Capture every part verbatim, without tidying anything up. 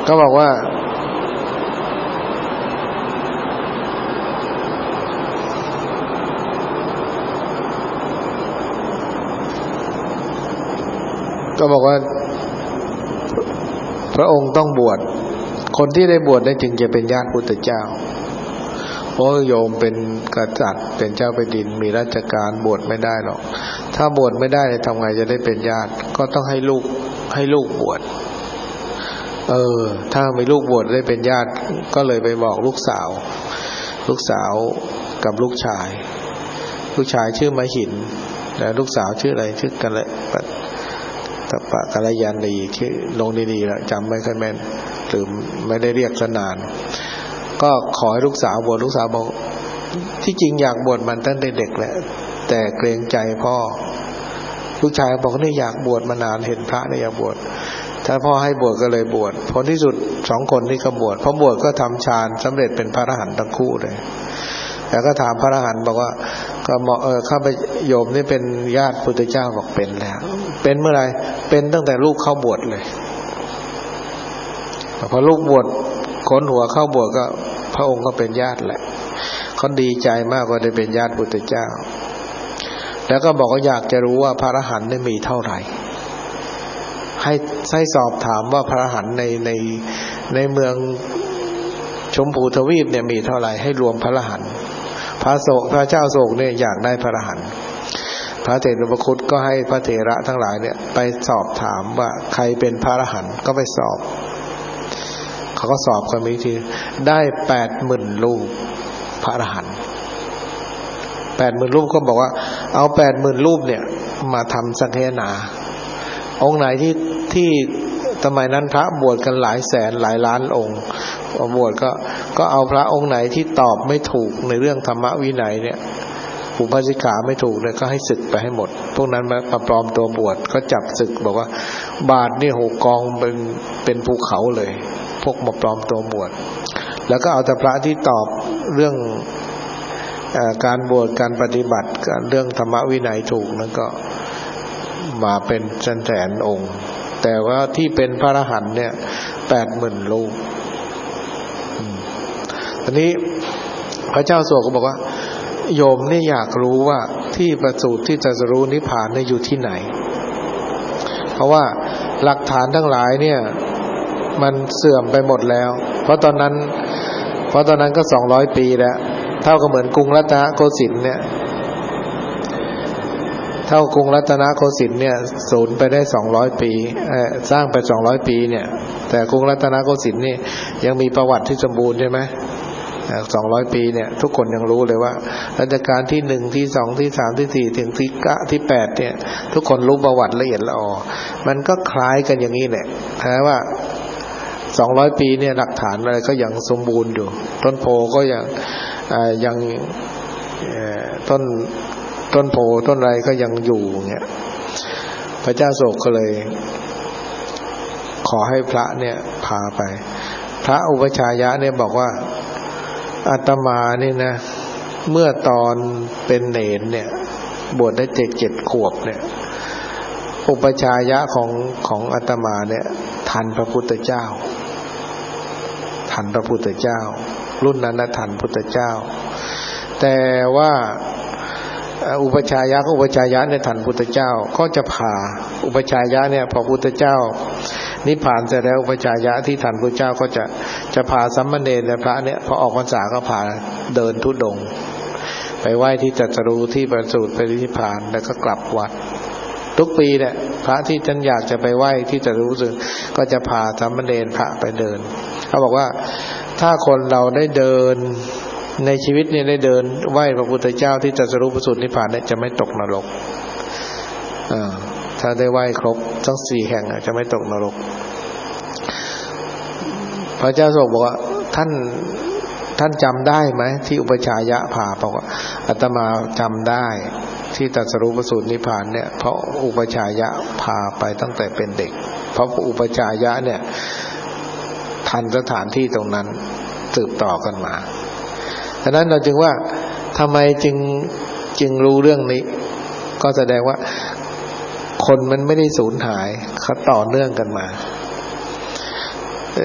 ก็บอกว่าก็บอกว่าพระองค์ต้องบวชคนที่ได้บวชได้จึงจะเป็นญาติพุทธเจ้าเพราะโยมเป็นกษัตริย์เป็นเจ้าแผ่นดินมีราชการบวชไม่ได้หรอกถ้าบวชไม่ได้ทำไงจะได้เป็นญาติก็ต้องให้ลูกให้ลูกบวชเออถ้ามีลูกบวชได้เป็นญาติก็เลยไปบอกลูกสาวลูกสาวกับลูกชายลูกชายชื่อมหินแต่ลูกสาวชื่ออะไรชื่อกันเลยตปะกัลยาณีชื่อลงดีๆแล้วจำไม่ค่อยแม่นหรือไม่ได้เรียกนานก็ขอให้ลูกสาวบวชลูกสาวบอกที่จริงอยากบวชมันตั้งแต่เด็กแหละแต่เกรงใจพ่อลูกชายบอกนี่อยากบวชมานานเห็นพระเนี่ยอยากบวชถ้าพ่อให้บวชก็เลยบวชผลที่สุดสองคนนี้ก็บวชพอบวชก็ทำฌานสำเร็จเป็นพระอรหันต์ทั้งคู่เลยแต่ก็ถามพระอรหันต์บอกว่าก็เหมาะเออข้าพโยมนี่เป็นญาติพุทธเจ้าบอกเป็นแล้วเป็นเมื่อไหร่เป็นตั้งแต่ลูกเข้าบวชเลยพอลูกบวชค้นหัวเข้าบวชก็พระองค์ก็เป็นญาติแหละเขาดีใจมากว่าได้เป็นญาติพุทธเจ้าแล้วก็บอกว่าอยากจะรู้ว่าพระอรหันต์นี่มีเท่าไหร่ให้ให้สอบถามว่าพระอรหันต์ในในในเมืองชมพูทวีปเนี่ยมีเท่าไหร่ให้รวมพระอรหันต์พระโศกพระเจ้าโศกเนี่ยอยากได้พระอรหันต์พระเถรอุปคุตก็ให้พระเถระทั้งหลายเนี่ยไปสอบถามว่าใครเป็นพระอรหันต์ก็ไปสอบเขาก็สอบกันมีทีได้แปดหมื่นรูปพระอรหันต์แปดหมื่นรูปก็บอกว่าเอาแปดหมื่นรูปเนี่ยมาทำสังฆนาองค์ไหนที่ที่สมัยนั้นพระบวชกันหลายแสนหลายล้านองค์บวชก็ก็เอาพระองค์ไหนที่ตอบไม่ถูกในเรื่องธรรมวินัยเนี่ยอุปาสิกขาไม่ถูกเนี่ยก็ให้สึกไปให้หมดพวกนั้นมาปลอมตัวบวชก็จับสึกบอกว่าบาทนี่หกกองเป็นเป็นภูเขาเลยพวกมาปลอมตัวบวชแล้วก็เอาแต่พระที่ตอบเรื่องเอ่อการบวชการปฏิบัติการเรื่องธรรมวินัยถูกนั้นก็มาเป็นแสนแสนองค์แต่ว่าที่เป็นพระอรหันต์เนี่ยแปดหมื่นรูปอันนี้พระเจ้าโศกก็บอกว่าโยมนี่อยากรู้ว่าที่ประสูติที่จะรู้นิพพานเนี่ยอยู่ที่ไหนเพราะว่าหลักฐานทั้งหลายเนี่ยมันเสื่อมไปหมดแล้วเพราะตอนนั้นเพราะตอนนั้นก็สองร้อยปีแล้วเท่ากับเหมือนกรุงรัตนโกสินทร์เนี่ยเท่ากรุงรัตนโกสินทร์เนี่ยสูญไปได้สองร้อยปีเอ่อสร้างไปสองร้อยปีเนี่ยแต่กรุงรัตนโกสินทร์นี่ยังมีประวัติที่สมบูรณ์ใช่ไหมสองร้อยปีเนี่ยทุกคนยังรู้เลยว่ารัชกาลที่หนึ่งที่สองที่สามที่สี่ถึงที่เก้าที่แปดเนี่ยทุกคนรู้ประวัติละเอียดละออมันก็คล้ายกันอย่างนี้แหละแต่ว่าสองร้อยปีเนี่ยหลักฐานอะไรก็ยังสมบูรณ์อยู่ต้นโพก็ยังยังต้นต้นโพต้นไรก็ยังอยู่เงี้ยพระเจ้าโศกก็เลยขอให้พระเนี่ยพาไปพระอุปชายะเนี่ยบอกว่าอาตมานี่นะเมื่อตอนเป็นเณรเนี่ยบวชได้เจ็ดเจ็ดขวบเนี่ยอุปชายะของของอาตมาเนี่ยทันพระพุทธเจ้าทันพระพุทธเจ้ารุ่นนั้นนะทันพุทธเจ้าแต่ว่าอุปชายะก็อุปชายะเนี่ยทันพุทธเจ้าก็จะพาอุปชายะเนี่ยพอพุทธเจ้านิพพานเสร็จแล้วอุปชายะที่ทันพุทธเจ้าก็จะจะพาสัมมเณรและพระเนี่ยพอออกพรรษาก็พาเดินธุดงค์ไปไหว้ที่ตรัสรู้ที่ประสูติไปนิพพานแล้วก็กลับวัดทุกปีเนี่ยพระที่ท่านอยากจะไปไหว้ที่ตรัสรู้สึกก็จะพาสัมมเณรพระไปเดินเขาบอกว่าถ้าคนเราได้เดินในชีวิตเนี่ยได้เดินไหว้พระพุทธเจ้าที่ตรัสรู้ประสูตินิพพานเนี่ยจะไม่ตกนรกอ่าถ้าได้ไหว้ครบทั้งสี่แห่งจะไม่ตกนรกพระเจ้าทรงบอกว่าท่านท่านจำได้ไหมที่อุปชายะพาบอกว่าอาตมาจำได้ที่ตรัสรู้ประสูตินิพพานเนี่ยเพราะอุปชายะพาไปตั้งแต่เป็นเด็กเพราะอุปชายะเนี่ยทันสถานที่ตรงนั้นสืบต่อกันมาฉะนั้นเราจึงว่าทำไมจึงจึงรู้เรื่องนี้ก็แสดงว่าคนมันไม่ได้สูญหายเขาต่อเนื่องกันมา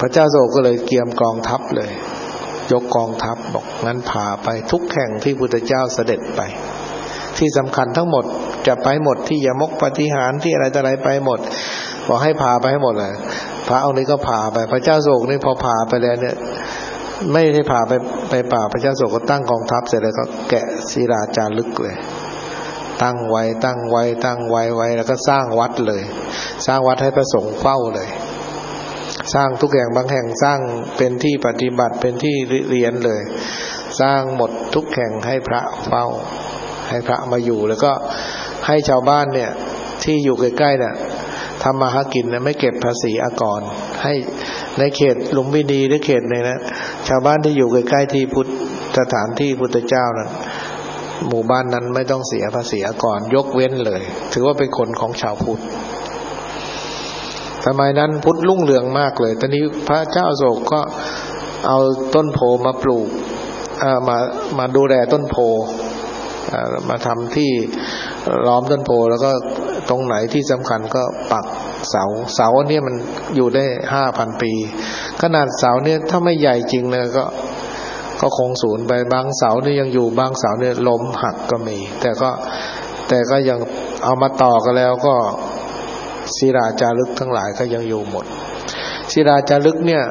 พระเจ้าโศกก็เลยเกียมกองทัพเลยยกกองทัพบอกงั้นพาไปทุกแห่งที่พุทธเจ้าเสด็จไปที่สำคัญทั้งหมดจะไปหมดที่ยมกปฏิหารที่อะไรต่ออะไรไปหมดบอกให้พาไปให้หมดเลยพระองค์นี้ก็พาไปพระเจ้าโศกนี่พอพาไปแล้วเนี่ยไม่ได้พาไปไปป่าพระเจ้าโศกก็ตั้งกองทัพเสร็จแล้วก็แกะศิลาจารึกเลยตั้งไว้ตั้งไว้ตั้งไว้ไว้แล้วก็สร้างวัดเลยสร้างวัดให้พระสงฆ์เฝ้าเลยสร้างทุกแห่งบางแห่งสร้างเป็นที่ปฏิบัติเป็นที่เรียนเลยสร้างหมดทุกแห่งให้พระเฝ้าให้พระมาอยู่แล้วก็ให้ชาวบ้านเนี่ยที่อยู่ใกล้ๆเนี่ยทำมาหากินนะไม่เก็บภาษีอากรให้ในเขตลุมพินีหรือเขตไหนนะชาวบ้านที่อยู่ใกล้ๆที่พุทธสถานที่พุทธเจ้านั้นหมู่บ้านนั้นไม่ต้องเสียภาษีอากรยกเว้นเลยถือว่าเป็นคนของชาวพุทธสมัยนั้นพุทธรุ่งเรืองมากเลยตอนนี้พระเจ้าโศกก็เอาต้นโพมาปลูกมามาดูแลต้นโพมาทำที่ล้อมต้นโพแล้วก็ตรงไหนที่สำคัญก็ปักเสาเสาเนี่ยมันอยู่ได้ห้าพันปีขนาดเสาเนี่ยถ้าไม่ใหญ่จริงเลยก็ก็คงสูญไปบางเสาเนี่ยยังอยู่บางเสาเนี่ยล้มหักก็มีแต่ก็แต่ก็ยังเอามาต่อกันแล้วก็ศิลาจารึกทั้งหลายก็ยังอยู่หมดศิลาจารึกเนี่ย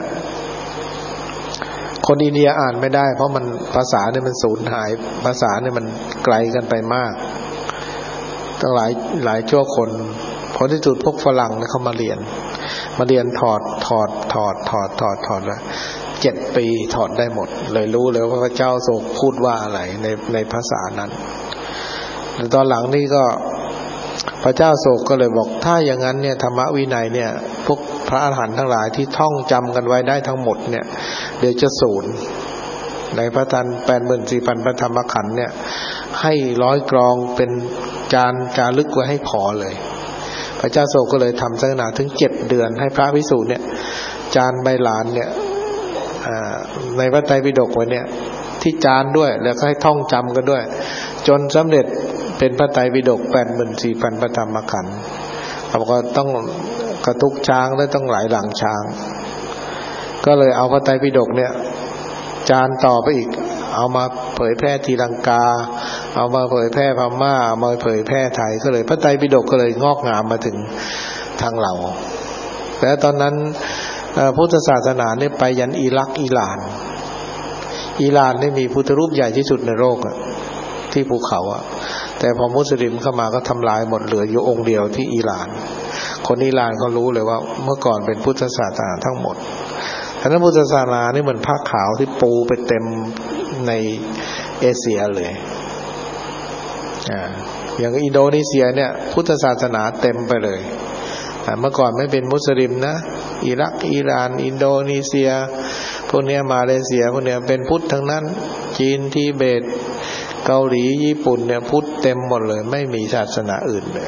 คนอินเดียอ่านไม่ได้เพราะมันภาษาเนี่ยมันสูญหายภาษาเนี่ยมันไกลกันไปมากตั้งหลายหลายชั่วคนพอที่สุดพวกฝรั่งเนี่ยเขามาเรียนมาเรียนถอดถอดถอดถอดถอดถอดแล้วเจ็ดปีถอดได้หมดเลยรู้เลยว่าพระเจ้าโศกพูดว่าอะไรในในภาษานั้นแต่ตอนหลังนี่ก็พระเจ้าโศกก็เลยบอกถ้าอย่างนั้นเนี่ยธรรมวินัยเนี่ยพวกพระอรหันต์ทั้งหลายที่ท่องจำกันไว้ได้ทั้งหมดเนี่ยเดี๋ยวจะสูญในพระทันแปดหมื่นสี่พันพระธรรมขันธ์เนี่ยให้ร้อยกรองเป็นจานจารึกไว้ให้พอเลยพระเจ้าโศกก็เลยทำศาสนาถึงเจ็ดเดือนให้พระภิกษุเนี่ยจานใบลานเนี่ยในพระไตรปิฎกไว้เนี่ยที่จานด้วยแล้วก็ให้ท่องจำกันด้วยจนสำเร็จเป็นพระไตรปิฎกแปดหมื่นสี่พันพระธรรมขันธ์เราก็ต้องกระทุกช้างและต้องหลายหลังช้างก็เลยเอาพระไตรปิฎกเนี่ยจานต่อไปอีกเอามาเผยแพร่ทีลังกาเอามาเผยแพร่พม่าเอามาเผยแพร่ไทยก็เลยพระไตรปิฎกก็เลยงอกงามมาถึงทางเราแต่ตอนนั้นพุทธศาสนาเนี่ยไปยันอิรักอิหร่านอิหร่านนี่มีพุทธรูปใหญ่ที่สุดในโลกที่ภูเขาอะแต่พอมุสลิมเข้ามาก็ทำลายหมดเหลืออยู่องค์เดียวที่อิหร่านคนอิหร่านเขารู้เลยว่าเมื่อก่อนเป็นพุทธศาสนาทั้งหมดฉะนั้นพุทธศาสนานี่เหมือนผ้าขาวที่ปูไปเต็มในเอเชียเลยอ่าอย่างอินโดนีเซียเนี่ยพุทธศาสนาเต็มไปเลยเมื่อก่อนไม่เป็นมุสลิมนะอิรักอิหร่านอินโดนีเซียพวกนี้มาเลเซียพวกนี้เป็นพุทธทั้งนั้นจีนทิเบตเกาหลีญี่ปุ่นเนี่ยพุทธเต็มหมดเลยไม่มีศาสนาอื่นเลย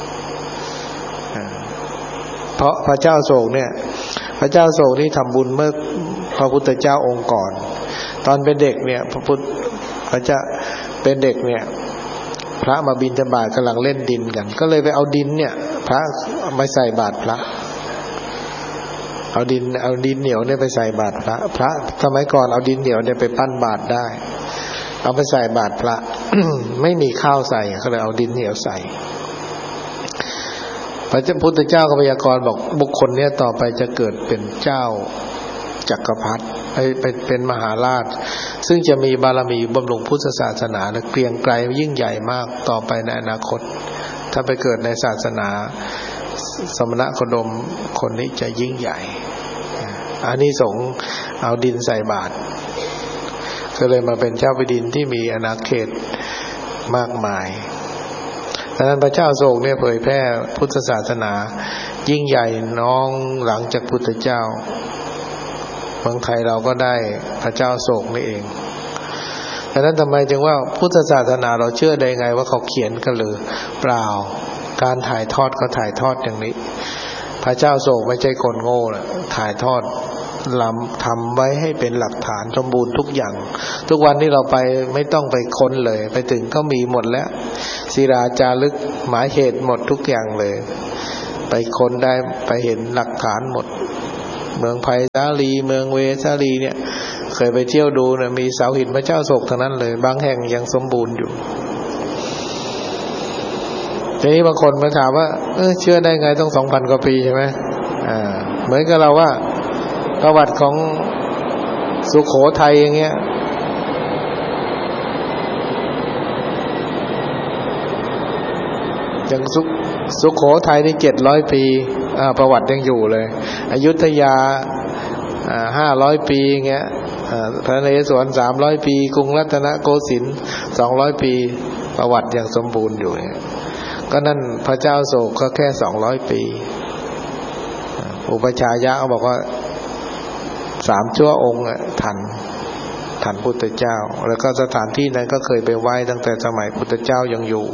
เพราะพระเจ้าโศกเนี่ยพระเจ้าโศกนี่ทำบุญเมื่อพระพุทธเจ้าองค์ก่อนตอนเป็นเด็กเนี่ยพระพุทธพระเจ้าเป็นเด็กเนี่ยพระมาบิณฑบาตกำลังเล่นดินกันก็เลยไปเอาดินเนี่ยพระมาใส่บาตรพระเอาดินเอาดินเหนียวเนี่ยไปใส่บาตรพระพระสมัยก่อนเอาดินเหนียวเนี่ยไปปั้นบาตรได้เอาไปใส่บาตรพระ ไม่มีข้าวใส่ก็เลยเอาดินเหนียวใส่พระพุทธเจ้าก็พยากรณ์บอกบุคคลเนี้ยต่อไปจะเกิดเป็นเจ้าจักรพรรดิไปเป็นมหาราชซึ่งจะมีบารมีบำรุงพุทธศาสนาและเกรียงไกรยิ่งใหญ่มากต่อไปในอนาคตถ้าไปเกิดในศาสนาสมณโคดมคนนี้จะยิ่งใหญ่อานิสงส์เอาดินใส่บาตรก็เลยมาเป็นเจ้าแผ่นดินที่มีอาณาเขตมากมายดังนั้นพระเจ้าโศกเนี่ยเผยแพร่พุทธศาสนายิ่งใหญ่น้องหลังจากพุทธเจ้าเมืองไทยเราก็ได้พระเจ้าโศกนี่เองดังนั้นทำไมจึงว่าพุทธศาสนาเราเชื่อได้ไงว่าเขาเขียนกันเลยเปล่าการถ่ายทอดก็ถ่ายทอดอย่างนี้พระเจ้าโศกไม่ใช่คนโง่นะถ่ายทอดลำทำไว้ให้เป็นหลักฐานสมบูรณ์ทุกอย่างทุกวันนี้เราไปไม่ต้องไปค้นเลยไปถึงก็มีหมดแล้วศิลาจารึกหมายเหตุหมดทุกอย่างเลยไปค้นได้ไปเห็นหลักฐานหมดเมืองไผ่สาลีเมืองเวสาลีเนี่ยเคยไปเที่ยวดูเนี่ยมีเสาหินพระเจ้าโศกทั้งนั้นเลยบางแห่งยังสมบูรณ์อยู่ทีนี้บางคนมาถามว่าเออเชื่อได้ไงต้องสองพันกว่าปีใช่ไหมอ่าเหมือนกับเราว่าประวัติของสุโขทัยอย่างเงี้ยอย่างสุสุโขทัยนี่เจ็ดร้อยปีอ่าประวัติยังอยู่เลยอยุธยาอ่าห้าร้อยปีอย่างเงี้ยอ่าพระนเรศวรสามร้อยปีกรุงรัตนโกสินทร์สองร้อยปีประวัติยังสมบูรณ์อยู่เนี่ยก็นั่นพระเจ้าโศกก็แค่สองร้อยปีอุปชายะเขาบอกว่าสามชั่วองค์ทันทันพุทธเจ้าแล้วก็สถานที่นั้นก็เคยไปไหว้ตั้งแต่สมัยพุทธเจ้ายังอยู่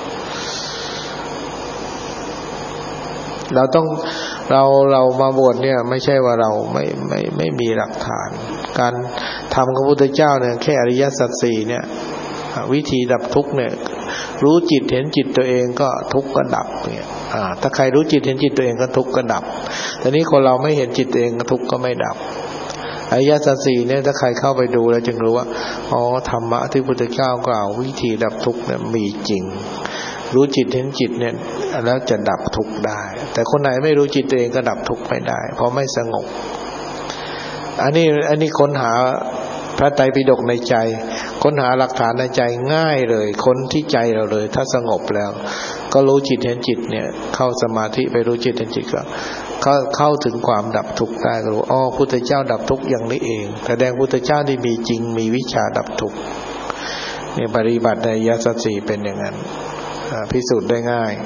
เราต้องเราเรามาบวชเนี่ยไม่ใช่ว่าเราไม่ไม่ไม่มีหลักฐานการทำของพุทธเจ้าเนี่ยแค่อริยสัจสี่เนี่ยวิธีดับทุกข์เนี่ยรู้จิตเห็นจิตตัวเองก็ทุกข์ก็ดับเนี่ยอ่าถ้าใครรู้จิตเห็นจิตตัวเองก็ทุกข์ก็ดับแต่นี้คนเราไม่เห็นจิตตัวเองก็ทุกข์ก็ไม่ดับอริยสัจสี่เนี่ยถ้าใครเข้าไปดูแล้วจึงรู้ว่าอ๋อธรรมะที่พุทธเจ้ากล่าววิธีดับทุกข์เนี่ยมีจริงรู้จิตเห็นจิตเนี่ยแล้วจะดับทุกข์ได้แต่คนไหนไม่รู้จิตตัวเองก็ดับทุกข์ไม่ได้เพราะไม่สงบอันนี้อันนี้ค้นหาพระไตรปิฎกในใจค้นหาหลักฐานในใจง่ายเลยค้นที่ใจเราเลยถ้าสงบแล้วก็รู้จิตเห็นจิตเนี่ยเข้าสมาธิไปรู้จิตเห็นจิตก็เข้าเข้าถึงความดับทุกข์ได้ก็รู้อ๋อพุทธเจ้าดับทุกข์อย่างนี้เองแสดงพุทธเจ้าที่มีจริงมีวิชาดับทุกข์เนี่ยปฏิบัติในอริยสัจสี่เป็นอย่างนั้นพิสูจน์ได้ง่าย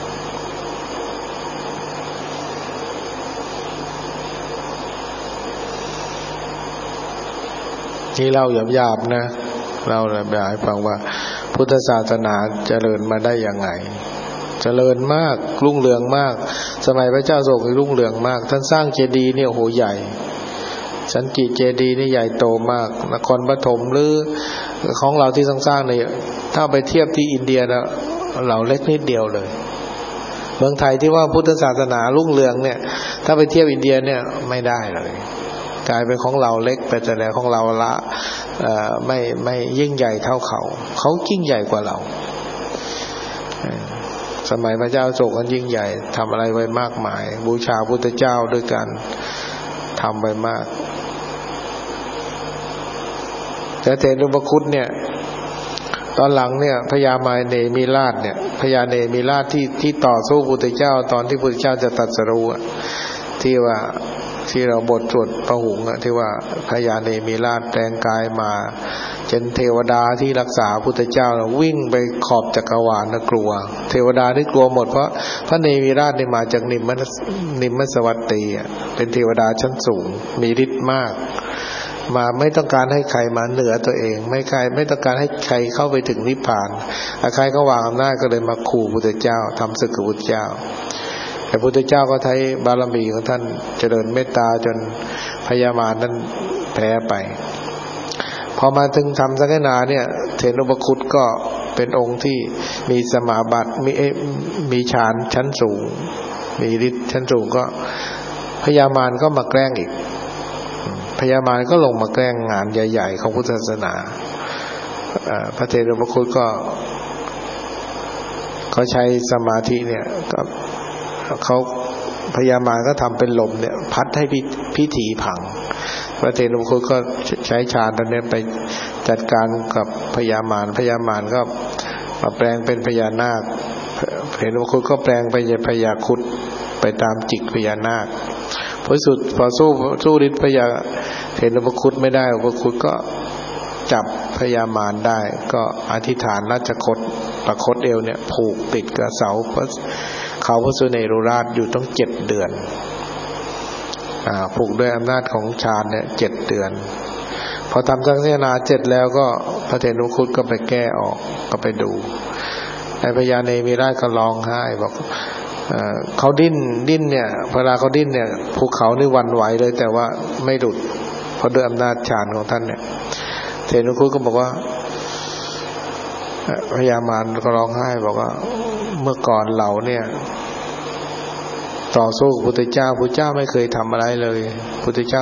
ที่เล่าหยาบๆนะเราอยากให้ฟังว่าพุทธศาสนาเจริญมาได้ยังไงเจริญมากรุ่งเรืองมากสมัยพระเจ้าโศกรุ่งเรืองมากท่านสร้างเจดีย์เนี่ยโหใหญ่สันติเจดีย์นี่ใหญ่โตมากนครปฐมหรือของเราที่สร้างๆเนี่ยถ้าไปเทียบที่อินเดียนะเราเล็กนิดเดียวเลยเมืองไทยที่ว่าพุทธศาสนารุ่งเรืองเนี่ยถ้าไปเทียบอินเดียเนี่ยไม่ได้เลยกลายเป็นของเราเล็กไปแต่แล้วของเราละไม่ไม่ยิ่งใหญ่เท่าเขาเขายิ่งใหญ่กว่าเราสมัยพระเจ้าโศกกันยิ่งใหญ่ทำอะไรไว้มากมายบูชาพุทธเจ้าด้วยกันทำไปมากแต่เทนุปคุตเนี่ยตอนหลังเนี่ยพญามายเนมิราชเนี่ยพญาเนมิราชที่ที่ต่อสู้พุทธเจ้าตอนที่พุทธเจ้าจะตรัสรู้ที่ว่าที่เราบทสวดพระหุงอะที่ว่าพญาเนมิราชแปลงกายมาเป็นเทวดาที่รักษาพุทธเจ้าวิ่งไปขอบจักรวาลนะกลัวเทวดาที่กลัวหมดเพราะพระเนมิราชเนี่ยมาจากนิมมนิมมสวัตตีเป็นเทวดาชั้นสูงมีฤทธิ์มากมาไม่ต้องการให้ใครมาเหนือตัวเองไม่ใครไม่ต้องการให้ใครเข้าไปถึงนิพพานใครก็วางอำนาจก็เลยมาขู่พุทธเจ้าทำศึกกับพุทธเจ้าแต่พุทธเจ้าก็ใช้บารมีของท่านเจริญเมตตาจนพญามารนั้นแพ้ไปพอมาถึงทำสังฆนาเนี่ยเถนุปคุตก็เป็นองค์ที่มีสมาบัติมีมีฌานชั้นสูงมีฤทธิ์ชั้นสูงก็พญามารก็มาแกล้งอีกพญามารก็ลงมาแกล้งงานใหญ่ๆของพุทธศาสนาพระเถนุปคุตก็เขาใช้สมาธิเนี่ยก็เขาพญามารก็ทำเป็นลมเนี่ยพัดให้พิธีพังพระเถนุปคุตก็ใช้ฌานตอนนี้ไปจัดการกับพญามารพญามารก็มาแปลงเป็นพญานาคเถนุปคุตก็แปลงไปเป็นพญาครุฑไปตามจิกพญานาคพอสุดพอสู้สู้ฤทธิ์พญาเถนุปคุตไม่ได้อุปคุตก็จับพญามารได้ก็อธิษฐานราชคตประคตเอวเนี่ยผูกติดกับเสาเขาพระสุเนรุราชอยู่ต้องเจ็ดเดือนอ่าผูกด้วยอำนาจของฌานเนี่ยเจ็ดเดือนพอทำสังฆนาเจ็ดแล้วก็พระเถนุคุตก็ไปแก้ออกก็ไปดูไอ้พญาเนมิราชก็ร้องไห้บอกเอ่อเขาดิ้นดิ้นเนี่ยเวลาเขาดิ้นเนี่ยภูเขานี่หวั่นไหวเลยแต่ว่าไม่หลุดเพราะด้วยอำนาจฌานของท่านเนี่ยเถนุคุตก็บอกว่าพญามารก็ร้องไห้บอกว่าเมื่อก่อนเราเนี่ยต่อสู้กับพุทธเจ้าพุทธเจ้าไม่เคยทำอะไรเลยพุทธเจ้า